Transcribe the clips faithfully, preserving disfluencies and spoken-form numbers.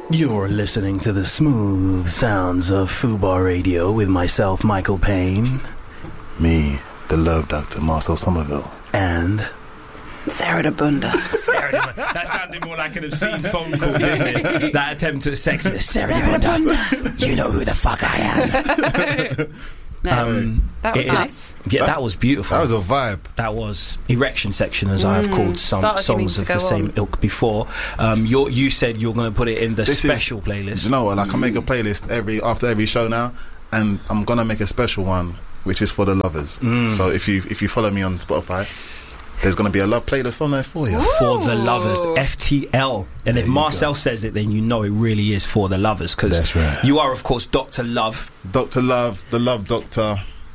You're listening to the smooth sounds of Fubar Radio with myself, Michael Payne. Me, the love Doctor Marcel Somerville. And... Sarah de Bunda. Sarah de Bunda. That sounded more like an obscene phone call, didn't it? That attempt at sexiness. Sarah, Sarah de Bunda. You know who the fuck I am. No, um, that was nice. Yeah, that was beautiful. That was a vibe. That was Erection Section, as mm, I have called some songs of the on. same ilk before. Um, you you said you're going to put it in the this special is, playlist. You know what? Like, mm. I make a playlist every after every show now, and I'm going to make a special one, which is for the lovers. Mm. So if you if you follow me on Spotify, there's going to be a love playlist on there for you. Ooh. For the lovers, F T L. And there if Marcel go. says it, then you know it really is for the lovers. Because right. you are, of course, Doctor Love. Doctor Love, the Love Doctor.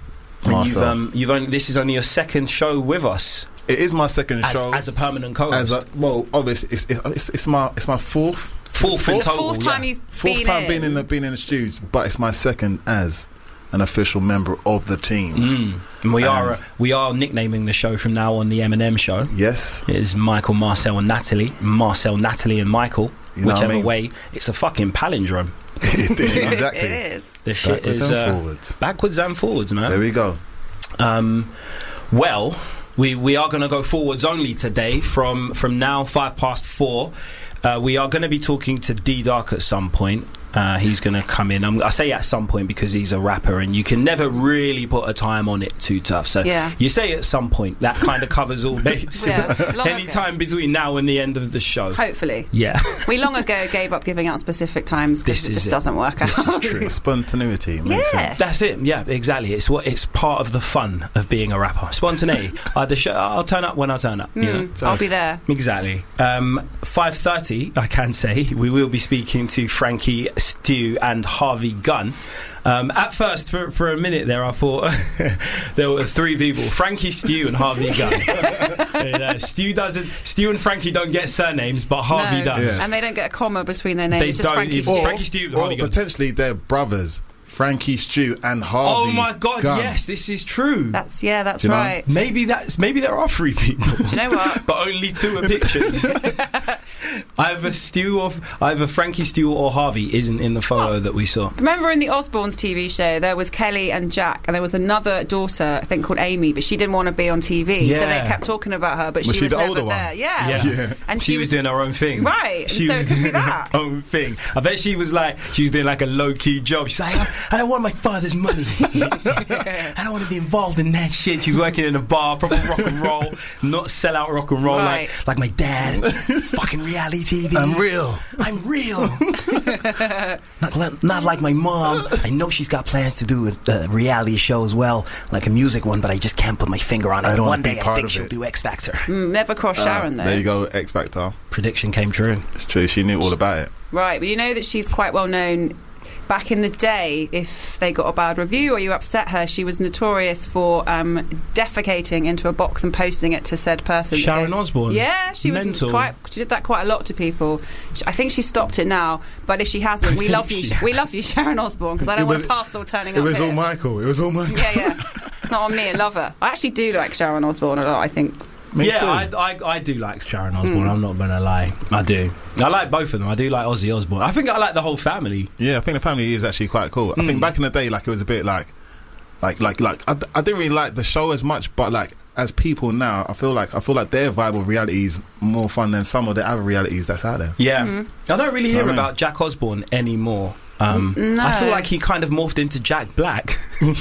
And you've, um, you've only, this is only your second show with us. It is my second as, show as a permanent co-host. As a, well, obviously, it's, it's, it's my it's my fourth fourth, fourth in total. Fourth time yeah. you've fourth been time in. being in the being in the studios, but it's my second as an official member of the team. Mm. And we and are uh, we are nicknaming the show from now on the M and M show. Yes, it is Michael, Marcel, and Natalie. Marcel, Natalie, and Michael. You know Whichever I mean? way, it's a fucking palindrome. it is, exactly. It is. The shit backwards is and uh, forwards. Backwards and forwards, man. There we go. Um, well, we we are going to go forwards only today. From from now, five past four. Uh, we are going to be talking to D Dark at some point. Uh, he's going to come in. I'm, I say at some point because he's a rapper, and you can never really put a time on it too tough. So yeah. you say at some point. That kind of covers all bases. yeah, Any ago. time between now and the end of the show. Hopefully. Yeah. We long ago gave up giving out specific times because it just it. doesn't work out. This is true. Spontaneity makes yeah. sense. That's it. Yeah, exactly. It's what it's part of the fun of being a rapper. Spontaneity. uh, the show, I'll turn up when I turn up. Mm, you know? I'll be there. Exactly. Um, five thirty, I can say, we will be speaking to Frankie, Stu and Harvey Gunn. Um, at first, for, for a minute there, I thought there were three people: Frankie, Stu, and Harvey Gunn. and, uh, Stu doesn't. Stu and Frankie don't get surnames, but Harvey no. does, yeah. and they don't get a comma between their names. They it's just don't. Frankie, It's Stu. Frankie, Stu, and or Harvey Gunn. Potentially they're brothers. Frankie, Stu, and Harvey. Oh my God! Gunn. Yes, this is true. That's yeah, that's Do you know? right. Maybe that's maybe there are three people. Do you know what? But only two are pictured. Either Stu or either Frankie, Stu, or Harvey isn't in the photo oh. that we saw. Remember in the Osbournes T V show, there was Kelly and Jack, and there was another daughter, I think called Amy, but she didn't want to be on T V, yeah. so they kept talking about her. But was she, she was the never older there. one? Yeah, yeah. yeah. And she, she was, was doing her own thing, right? She so was it could doing be that her own thing. I bet she was like, she was doing like a low key job. She's like, I don't want my father's money. I don't want to be involved in that shit. She's working in a bar, proper rock and roll, not sell out rock and roll right. like like my dad. Fucking reality T V. I'm real. I'm real. not, not like my mom. I know she's got plans to do a, a reality show as well, like a music one, but I just can't put my finger on it. I don't one day I think she'll it. do X Factor. Mm, never cross uh, Sharon though. There you go, X Factor. Prediction came true. It's true. She knew all about it. Right, but you know that she's quite well known. Back in the day, if they got a bad review or you upset her, she was notorious for um, defecating into a box and posting it to said person. Sharon Osbourne. Yeah, she Mental. was quite. She did that quite a lot to people. I think she stopped it now, but if she hasn't, we love you. We love you, Sharon Osbourne, because I don't was, want a parcel turning it up. It was here. all Michael. It was all Michael. Yeah, yeah. It's not on me. I love her. I actually do like Sharon Osbourne a lot. I think. Me yeah, too. I, I, I do like Sharon Osbourne. Mm. I'm not gonna lie, I do. I like both of them. I do like Ozzy Osbourne. I think I like the whole family. Yeah, I think the family is actually quite cool. I Mm. think back in the day, like it was a bit like, like, like, like. I, I didn't really like the show as much, but like as people now, I feel like I feel like their vibe of reality is more fun than some of the other realities that's out there. Yeah, mm. I don't really hear I mean. about Jack Osbourne anymore. Um, no. I feel like he kind of morphed into Jack Black.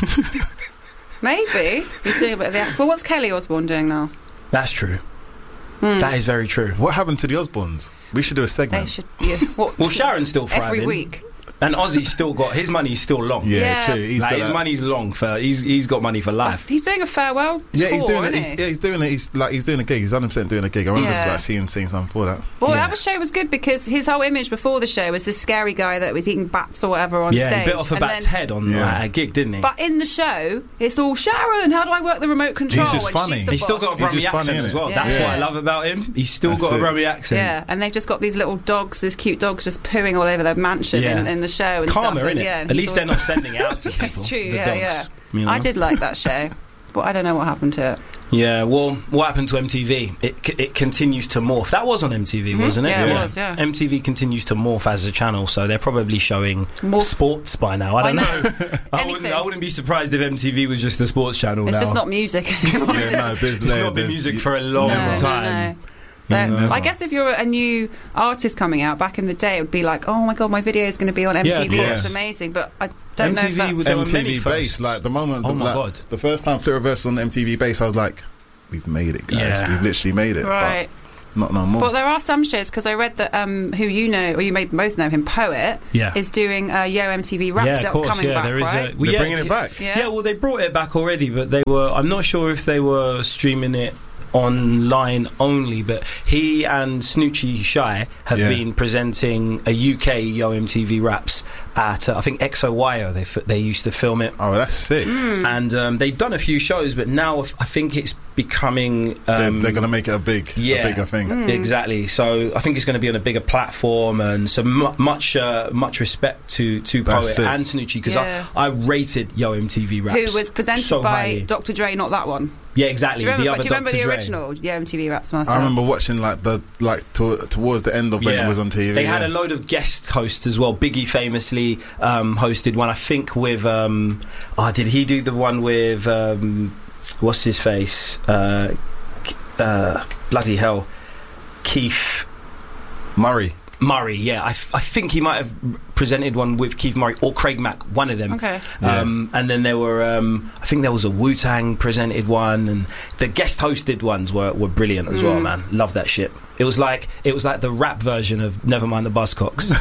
Maybe he's doing a bit of the. Well, what's Kelly Osbourne doing now? That's true. Mm. That is very true. What happened to the Osbournes? We should do a segment. They should. Yeah. What, Well, Sharon's still thriving every week. and Ozzy's still got his money's still long. Yeah, Yeah. true. He's Like, got his that. money's long for he's he's got money for life. He's doing a farewell tour, Yeah, he's doing it. isn't He's, he? yeah, he's doing it. He's like he's doing a gig. He's one hundred percent doing a gig. I remember Yeah. like seeing seeing something for that. Well, Yeah. the other show was good because his whole image before the show was this scary guy that was eating bats or whatever on Yeah, stage. he bit off a and bat's then- head on Yeah. uh, a gig, didn't he? But in the show, it's all Sharon. How do I work the remote control? just and funny. she's the He's still boss. got a He's Rummy just funny, accent innit? as well. Yeah. That's Yeah. what I love about him. He's still That's got a it. Rummy accent. Yeah, and they've just got these little dogs, these cute dogs, just pooing all over their mansion Yeah. in, in the show and Karma, stuff. And, innit? yeah, and At he's least they're always- not sending it out to people. It's true. the Yeah, dogs, yeah. you know? I did like that show. but I don't know what happened to it. Yeah, well, what happened to M T V? It c- it continues to morph. That was on M T V, Mhm. wasn't it? Yeah, it was, yeah. M T V continues to morph as a channel, so they're probably showing More- sports by now. I I don't know. know. I, wouldn't, Anything. I wouldn't be surprised if M T V was just a sports channel It's now. just not music anymore. Yeah, It's no, just- there's, It's there- not been there's- music you- for a long Never. time. No, no. So Never. I guess if you're a new artist coming out, back in the day, it would be like, oh my god, my video is going to be on M T V. Yeah, of It's course. amazing, but I don't know M T V if that's... was- there were M T many V firsts. Base, like the moment, Oh the, my like, God. the first time Flip Reverse was on M T V Base, I was like, we've made it, guys. Yeah. We've literally made it. Right. But not no more. But there are some shows, because I read that um, who you know, or you may both know him, Poet, Yeah. is doing uh, Yo M T V Raps. Yeah, of That's course. coming Yeah, back, there is right? a. They're yeah, bringing it back. Yeah. Yeah, well, they brought it back already, but they were. I'm not sure if they were streaming it online only, but he and Snoochie Shy have Yeah. been presenting a U K Yo M T V Raps at uh, I think X O Y O. They f- they used to film it, Oh, that's sick. Mm. and um, they've done a few shows, but now I think it's becoming. they're Um, they're going to make it a big, yeah. a bigger thing. Mm. Exactly. So I think it's going to be on a bigger platform, and so mu- much uh, much respect to to That's Poet it. and Snoochie, because Yeah. I, I rated Yo M T V Raps, Who was presented so by highly. Doctor Dre, not that one. Yeah, exactly. Do you remember, the other do you remember Doctor the Dre. original Yo M T V Raps Master? I remember watching like the like to, towards the end of when Yeah. it was on T V. They yeah. had a load of guest hosts as well. Biggie famously um, hosted one, I think, with. Um, oh, did he do the one with. Um, what's his face? Uh, uh, bloody hell. Keith Murray. Murray, yeah. I, f- I think he might have presented one with Keith Murray or Craig Mack, one of them. Okay. Um, and then there were, um, I think there was a Wu-Tang presented one, and the guest hosted ones were, were brilliant as well, Mm. man. Love that shit. It was like it was like the rap version of Nevermind the Buzzcocks.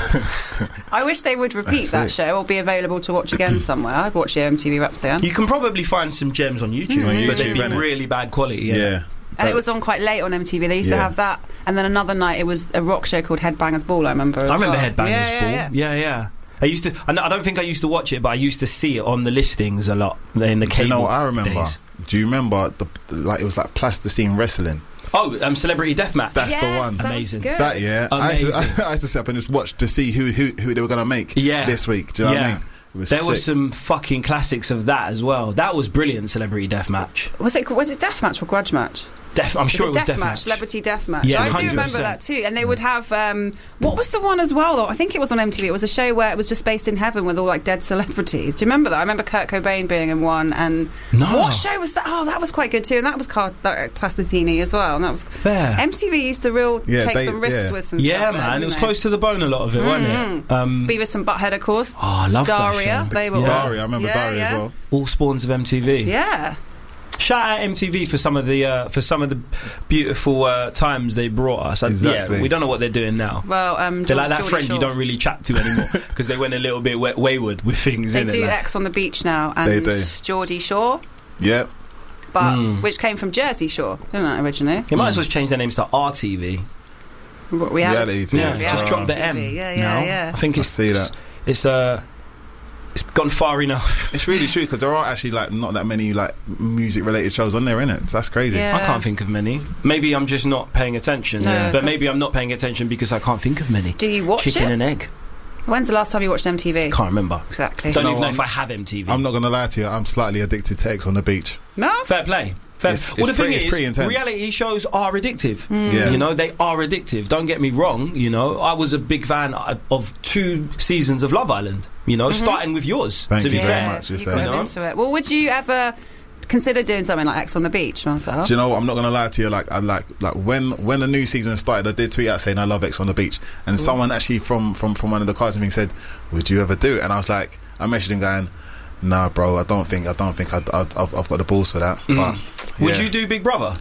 I wish they would repeat That's that it. show or be available to watch again somewhere. I'd watch Yo M T V Raps again. You can probably find some gems on YouTube, On but they'd YouTube, be innit? really bad quality. Yeah. Yeah. And it was on quite late on M T V. They used to Yeah. have that, and then another night it was a rock show called Headbangers Ball. I remember. As I remember well. Headbangers yeah, Ball. yeah, Yeah, yeah. I used to. I, know, I don't think I used to watch it, but I used to see it on the listings a lot in the Do cable. you know what I remember? days. Do you remember the like it was like plasticine wrestling? Oh, um, Celebrity Deathmatch. That's Yes, the one. that was Amazing. good. That yeah, I used, Amazing. to, I used to sit up and just watch to see who who, who they were going to make Yeah. this week. Do you know what I Yeah. mean? It was There sick. was some fucking classics of that as well. That was brilliant. Celebrity Deathmatch. Was it was it Deathmatch or Grudge Match? Def- I'm sure it was Deathmatch, Deathmatch. Celebrity Deathmatch. Yeah, I do one hundred percent. remember that too. And they would have um, what was the one as well? Though I think it was on M T V. It was a show where it was just based in heaven with all like dead celebrities. Do you remember that? I remember Kurt Cobain being in one. And No. what show was that? Oh, that was quite good too. And that was Car- that, Plasticini as well. And that was Fair. M T V used to real Yeah, take they- some risks yeah. with some Yeah, stuff. there, man. didn't It was they? close to the bone, a lot of it, wasn't it? Mhm. Um, Beavis and Butthead, of course. oh, I love Daria, that show. they were Yeah. all- Daria. I remember Yeah, Daria yeah. as well. All spawns of M T V. Yeah. Shout out M T V for some of the uh, for some of the beautiful uh, times they brought us. Uh, Exactly. Yeah, we don't know what they're doing now. Well, um, They're George- like that Geordie friend Shore. you don't really chat to anymore because they went a little bit wa- wayward with things. They innit? do Like- X on the Beach now, and They do. Geordie Shore, Yeah, but Mm. which came from Jersey Shore, didn't it originally? They might as well change their names to R T V. What, reality. T V. Yeah, Reality just drop the T V. M. Yeah, yeah, now. yeah. I think I it's see that. it's uh it's gone far enough. It's really true because there are actually like not that many like music related shows on there, innit? That's crazy. Yeah. I can't think of many. Maybe I'm just not paying attention. No, but maybe 'cause- I'm not paying attention because I can't think of many. Do you watch Chicken it? and egg. When's the last time you watched M T V? Can't remember. Exactly. Don't know even know what, if I I'm- have M T V. I'm not gonna lie to you. I'm slightly addicted to X on the Beach. No. Fair play. Fair. It's- well, it's the pretty- thing it's pretty is, intense. reality shows are addictive. Yeah. You know, they are addictive. Don't get me wrong. You know, I was a big fan of two seasons of Love Island. You know, starting with yours. Thank to be you very fair, much. You You're got saying. him No? into it. Well, would you ever consider doing something like X on the Beach, Marcel? Do you know what? I'm not gonna lie to you. Like, I like, like when when the new season started, I did tweet out saying I love X on the Beach, and someone actually from from from one of the cars and said, "Would you ever do it?" And I was like, I messaged him going, "Nah, bro, I don't think I don't think I'd, I'd, I've I've got the balls for that." Mm. But Would yeah. you do Big Brother?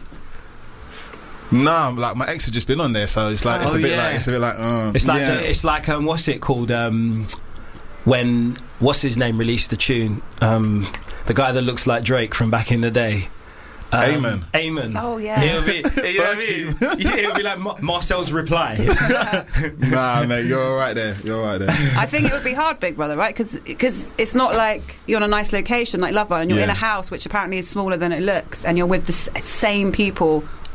Nah, like my ex has just been on there, so it's like it's Oh, a bit yeah. like it's a bit like uh, It's like yeah. the, it's like um, what's it called? Um, when what's his name released the tune? Um, the guy that looks like Drake from back in the day. Um, Amen. Amen. Oh, yeah. It'll be, you know what I mean? Yeah, it'll be like Mar- Marcel's reply. Nah, mate, you're all right there. You're all right there. I think it would be hard, Big Brother, right? Because it's not like you're on a nice location like Love Island. You're Yeah. in a house which apparently is smaller than it looks, and you're with the s- same people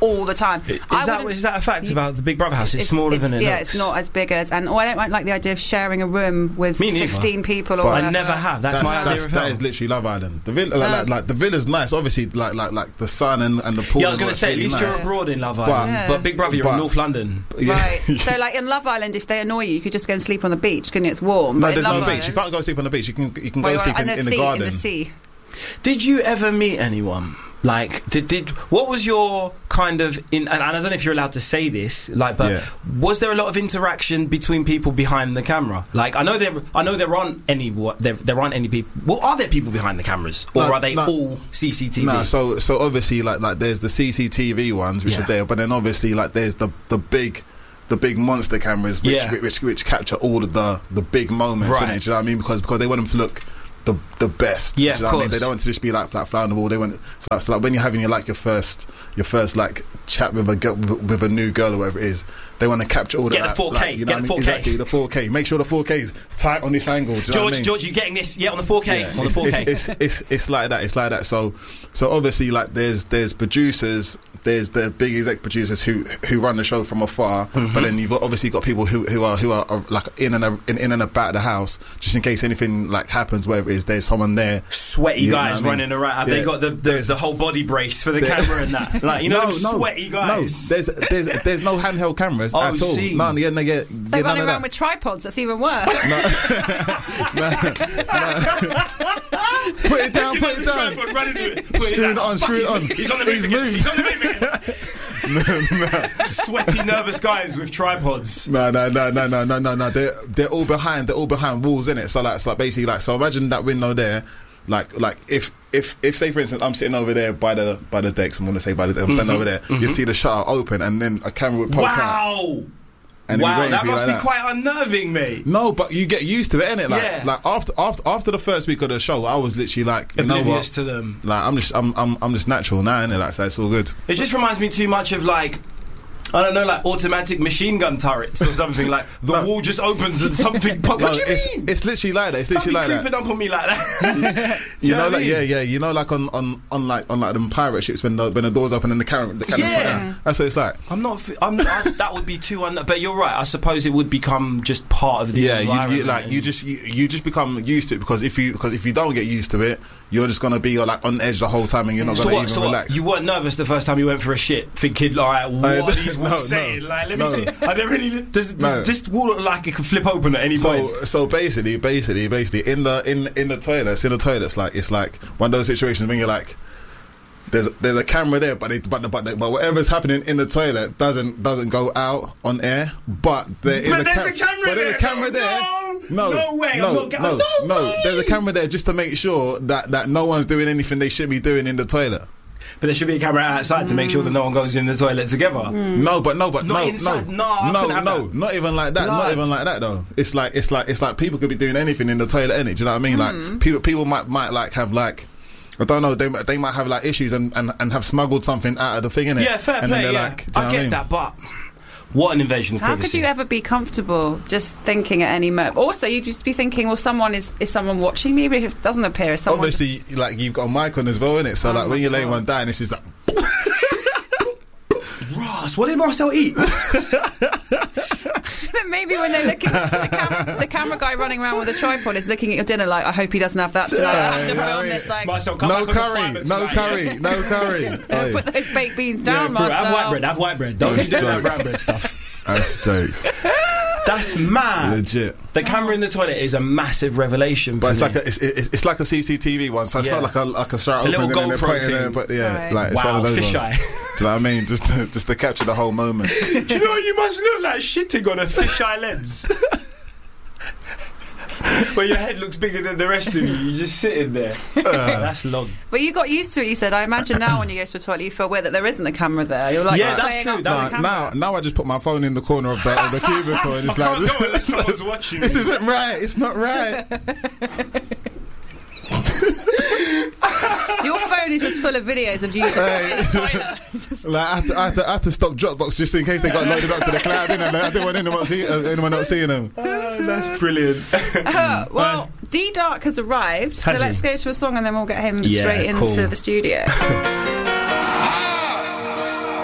all the time. Is I that wouldn't- is that a fact about the Big Brother house? It's, It's- smaller it's- than it yeah, looks. it's not as big as, and oh, I don't like the idea of sharing a room with Me neither. fifteen people. Or But I whatever. never have. That's, That's, my idea that's, of that hell. is literally Love Island. The villa, like, Uh, like, like the villa's nice. Obviously, like like like the sun and, and the pool. Yeah, I was going going to say, at least you're abroad in Love Island. Yeah. But Big Brother, you're in But- North London. Right. So, like in Love Island, if they annoy you, you could just go and sleep on the beach, couldn't you? It's warm. No, But in there's no Love beach. Island, You can't go sleep on the beach. You can you can well, go you're sleep in, in, in the the sea, garden. in the sea. Did you ever meet anyone? Like, did did what was your kind of in? And I don't know if you're allowed to say this. Like, but Yeah. was there a lot of interaction between people behind the camera? Like, I know there, I know there aren't any. What there, there aren't any people. Well, are there people behind the cameras, or No, are they no. all C C T V? No, so so obviously like like there's the C C T V ones which Yeah. are there, but then obviously like there's the the big the big monster cameras which Yeah. which, which which capture all of the the big moments. Right. Innit? Do you know what I mean? Because because they want them to look the the best. Yeah, Do you know of what I mean? course. They don't want to just be like flat fly on the wall. They want so, like, so like when you're having your like your first your first like chat with a girl, with a new girl or whatever it is, they want to capture all Get the the four K, Like, you know get what I the mean? four K. Exactly, the four K. Make sure the four K is tight on this angle. Do you know what I George, mean? George, you getting this? Yeah, on the four K, Yeah, on the it's, four K. it's, it's, it's, it's like that. It's like that. So, so obviously, like there's there's producers, there's the big exec producers who who run the show from afar. Mm-hmm. But then you've obviously got people who who are who are, are like in and a, in, in and about the house, just in case anything like happens, whatever it is. There's someone there. Sweaty You know guys what I mean? running around. Have they Yeah. got the, the, There's- the whole body brace for the there- camera and that? Like, you know, them sweaty guys. No, there's there's there's no handheld cameras Oh, at all. see. None. Yeah, no, yeah, They're yeah, none running of around that. with tripods. That's even worse. Put it down. Put it down. Tripod, run into it. Put Screw it down. on, Fuck, screw it he's- on. He's on the He's move again. moved. He's on the move again. Sweaty, nervous guys with tripods. No, no, no, no, no, no, no, no. They're they're all behind. They're all behind walls, innit? So like, it's like basically like. So imagine that window there, like like if if if say for instance I'm sitting over there by the by the decks. I'm gonna say by the I'm standing over there. You see the shutter open, and then a camera would poke out. Wow. And it'd be Wow, waiting that for you must like be quite unnerving, mate. No, but you get used to it, innit? Like, Yeah. like after after after the first week of the show, I was literally like, you know Oblivious what? to them. Like I'm just I'm I'm I'm just natural now, innit? Like, so it's all good. It just reminds me too much of like, I don't know, like automatic machine gun turrets or something. Like the No. wall just opens and something. Pop- No, what do you it's, mean? it's literally like that. It's Don't literally be like that. creeping up on me like that. Do You know, what I like mean? yeah, yeah. You know, like on, on, on like on like them pirate ships when the when the doors open and the camera the camera Yeah. put down. That's what it's like. I'm not. f- I'm. I, that would be too. Un- but you're right. I suppose it would become just part of the Yeah, you, environment. you like you just you, you just become used to it because if you because if you don't get used to it, you're just gonna be like on edge the whole time and you're not So gonna what? even So what? relax. You weren't nervous the first time you went for a shit, thinking, "All right, what Uh, are these walls no, saying? no, like, let me no. see. Are there any? Does, does No. this wall look like it could flip open at any point?" So so basically basically basically in the in in the toilets in the toilets like it's like one of those situations when you're like there's there's a camera there but it, but the, but the, but whatever's happening in the toilet doesn't doesn't go out on air but there is But a, there's cam- a camera but there's there. a camera No, there no, no no way, I'm no not ga- no no no way. there's a camera there just to make sure that that no one's doing anything they shouldn't be doing in the toilet. But there should be a camera outside to make sure that no one goes in the toilet together. No, but no, but Not no, inside. no, No, I no, couldn't have no, that. not even like that. Blood. Not even like that though. It's like it's like it's like people could be doing anything in the toilet, innit? Do you know what I mean? Like people, people might might like have like. I don't know. They might- they might have like issues and, and, and have smuggled something out of the thing, innit? Yeah, fair and play. Then they're Yeah, like, do you know I what get mean? that, but what an invasion of How privacy. could you ever be comfortable just thinking at any moment? Also, you'd just be thinking, well, someone is is someone watching me? But if it doesn't appear, is someone Obviously, like you've got a mic on as well, innit? So Oh like my when you're laying God. one down, it's just like. Ross, what did Marcel eat? Then maybe when they're looking, the, cam- the camera guy running around with a tripod is looking at your dinner like, I hope he doesn't have that tonight. I have to Yeah, film yeah. this like, Marcel, come No back on the curry, fibre no tonight, curry, yeah? no curry. Oi, put those baked beans Yeah, down, for real. Marcel. Have white bread, have white bread. Don't Those you do that jokes. brown bread stuff. that's jokes. That's mad. Legit. The camera in the toilet is a massive revelation. But for it's me. like a it's, it's, it's like a C C T V one, so it's Yeah. not like a like a straight A little open and then GoPro put it in there, thing. but yeah, Right. like it's one wow, of those ones. fisheye. Do you know what I mean? Just to, just to capture the whole moment. Do you know you must look like shitting on a fisheye lens? Where your head looks bigger than the rest of you, you're just sitting there. That's long. But you got used to it, you said. I imagine now when you go to a toilet, you feel weird that there isn't a camera there. You're like, Yeah, you're that's playing true. up to That's- the Now, camera. now, now I just put my phone in the corner of the, of the cubicle and it's I like, can't go unless someone's watching this me. isn't right. It's not right. Your phone is just full of videos of you just Hey. in the toilet. Like I had, to, I, had to, I had to stop Dropbox just in case they got loaded up to the cloud. Innit? Like, I didn't want anyone, see, uh, anyone not seeing them. That's brilliant. Uh, well, D Dark has arrived, so Has he? let's go to a song and then we'll get him Yeah, straight cool. into the studio.